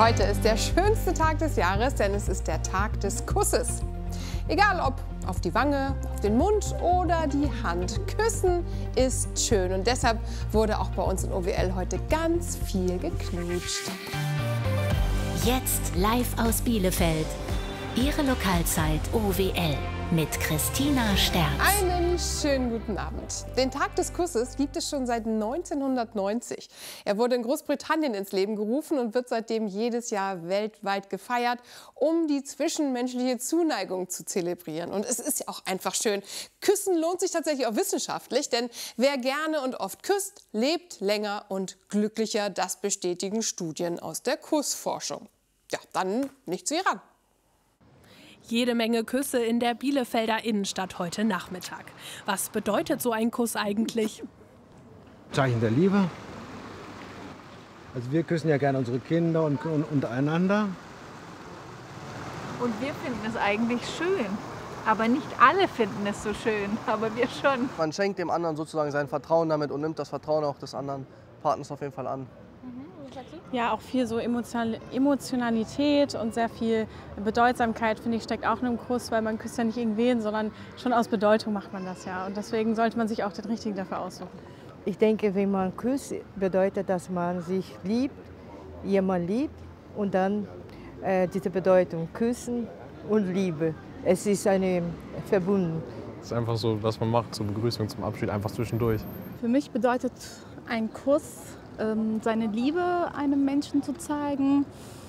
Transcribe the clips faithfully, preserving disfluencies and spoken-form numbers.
Heute ist der schönste Tag des Jahres, denn es ist der Tag des Kusses. Egal ob auf die Wange, auf den Mund oder die Hand, Küssen ist schön. Und deshalb wurde auch bei uns in O W L heute ganz viel geknutscht. Jetzt live aus Bielefeld. Ihre Lokalzeit O W L mit Christina Sterz. Einen schönen guten Abend. Den Tag des Kusses gibt es schon seit neunzehnhundertneunzig. Er wurde in Großbritannien ins Leben gerufen und wird seitdem jedes Jahr weltweit gefeiert, um die zwischenmenschliche Zuneigung zu zelebrieren. Und es ist ja auch einfach schön. Küssen lohnt sich tatsächlich auch wissenschaftlich, denn wer gerne und oft küsst, lebt länger und glücklicher. Das bestätigen Studien aus der Kussforschung. Ja, dann nicht zu ihr ran. Jede Menge Küsse in der Bielefelder Innenstadt heute Nachmittag. Was bedeutet so ein Kuss eigentlich? Zeichen der Liebe. Also wir küssen ja gerne unsere Kinder und, und untereinander. Und wir finden es eigentlich schön. Aber nicht alle finden es so schön, aber wir schon. Man schenkt dem anderen sozusagen sein Vertrauen damit und nimmt das Vertrauen auch des anderen Partners auf jeden Fall an. Ja, auch viel so Emotionalität und sehr viel Bedeutsamkeit, finde ich, steckt auch in einem Kuss, weil man küsst ja nicht irgendwen, sondern schon aus Bedeutung macht man das ja. Und deswegen sollte man sich auch den richtigen dafür aussuchen. Ich denke, wenn man küsst, bedeutet, dass man sich liebt, jemand liebt und dann äh, diese Bedeutung küssen und Liebe. Es ist eine verbunden. Es ist einfach so, was man macht zur Begrüßung, zum Abschied, einfach zwischendurch. Für mich bedeutet ein Kuss, seine Liebe einem Menschen zu zeigen.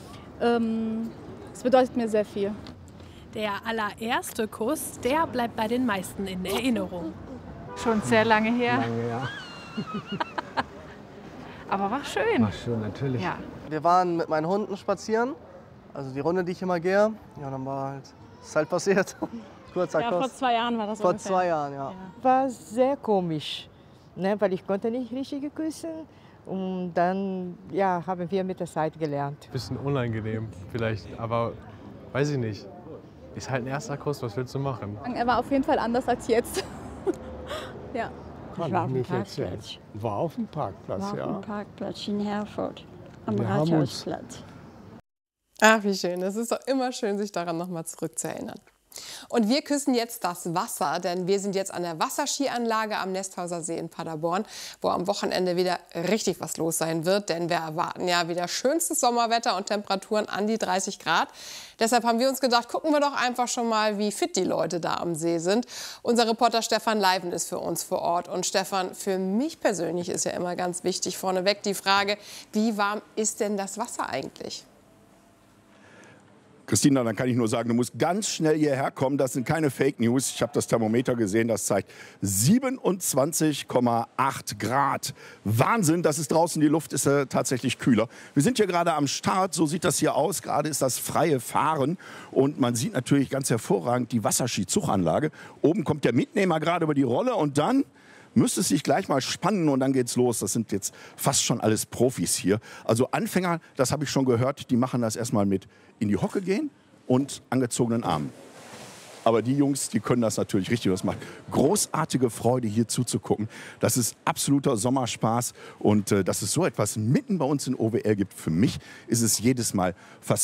Es bedeutet mir sehr viel. Der allererste Kuss, der bleibt bei den meisten in Erinnerung. Schon sehr lange her. Lange, ja. Aber war schön. War schön, natürlich. Ja. Wir waren mit meinen Hunden spazieren, also die Runde, die ich immer gehe. Ja, dann war halt, ist halt passiert. Kurzer Ja, Kuss. vor zwei Jahren war das Vor ungefähr. zwei Jahren, ja. Ja. War sehr komisch, ne, weil ich konnte nicht richtig küssen. Und dann ja, haben wir mit der Zeit gelernt. Bisschen unangenehm vielleicht, aber weiß ich nicht. Ist halt ein erster Kuss, was willst du machen? Er war auf jeden Fall anders als jetzt. Ja. Kann war ich nicht auf dem erzählen. War auf dem Parkplatz, war ja. auf dem Parkplatz in Herford, am Wir haben uns- Rathausplatz. Ach, wie schön. Es ist doch immer schön, sich daran noch mal zurückzuerinnern. Und wir küssen jetzt das Wasser, denn wir sind jetzt an der Wasserskianlage am Nesthauser See in Paderborn, wo am Wochenende wieder richtig was los sein wird, denn wir erwarten ja wieder schönstes Sommerwetter und Temperaturen an die dreißig Grad. Deshalb haben wir uns gedacht, gucken wir doch einfach schon mal, wie fit die Leute da am See sind. Unser Reporter Stefan Leiven ist für uns vor Ort. Und Stefan, für mich persönlich ist ja immer ganz wichtig vorneweg die Frage, wie warm ist denn das Wasser eigentlich? Christina, dann kann ich nur sagen, du musst ganz schnell hierher kommen. Das sind keine Fake News. Ich habe das Thermometer gesehen, das zeigt siebenundzwanzig Komma acht Grad. Wahnsinn, das ist draußen, die Luft ist äh, tatsächlich kühler. Wir sind hier gerade am Start, so sieht das hier aus. Gerade ist das freie Fahren und man sieht natürlich ganz hervorragend die Wasserskizuganlage. Oben kommt der Mitnehmer gerade über die Rolle und dann müsste es sich gleich mal spannen und dann geht's los. Das sind jetzt fast schon alles Profis hier. Also Anfänger, das habe ich schon gehört, die machen das erstmal mit in die Hocke gehen und angezogenen Armen. Aber die Jungs, die können das natürlich richtig. Das macht großartige Freude, hier zuzugucken. Das ist absoluter Sommerspaß und äh, dass es so etwas mitten bei uns in O W L gibt, für mich ist es jedes Mal fast